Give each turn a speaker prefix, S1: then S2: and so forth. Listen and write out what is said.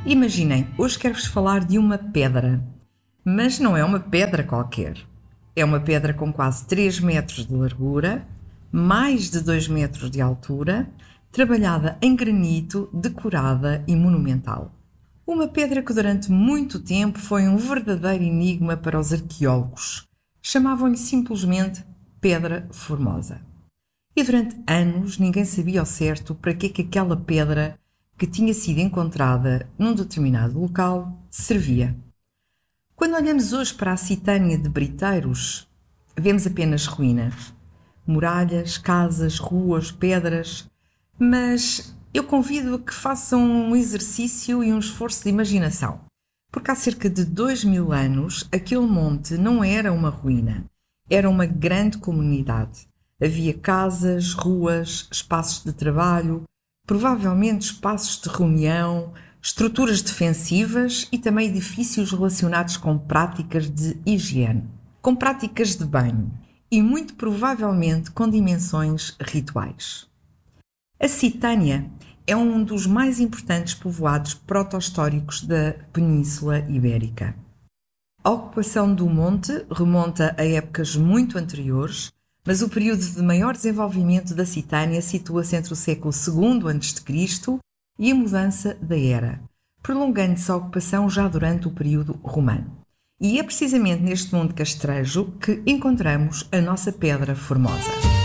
S1: Imaginem, hoje quero-vos falar de uma pedra, mas não é uma pedra qualquer. É uma pedra com quase 3 metros de largura, mais de 2 metros de altura, trabalhada em granito, decorada e monumental. Uma pedra que durante muito tempo foi um verdadeiro enigma para os arqueólogos. Chamavam-lhe simplesmente Pedra Formosa. E durante anos ninguém sabia ao certo para que aquela pedra que tinha sido encontrada num determinado local servia. Quando olhamos hoje para a Citânia de Briteiros, vemos apenas ruínas, muralhas, casas, ruas, pedras, mas eu convido a que façam um exercício e um esforço de imaginação, porque há cerca de 2000 anos aquele monte não era uma ruína, era uma grande comunidade. Havia casas, ruas, espaços de trabalho, provavelmente espaços de reunião, estruturas defensivas e também edifícios relacionados com práticas de higiene, com práticas de banho e muito provavelmente com dimensões rituais. A Citânia é um dos mais importantes povoados proto-históricos da Península Ibérica. A ocupação do monte remonta a épocas muito anteriores, mas o período de maior desenvolvimento da Citânia situa-se entre o século II a.C. e a mudança da era, prolongando-se a ocupação já durante o período romano. E é precisamente neste Monte Castrejo que encontramos a nossa Pedra Formosa.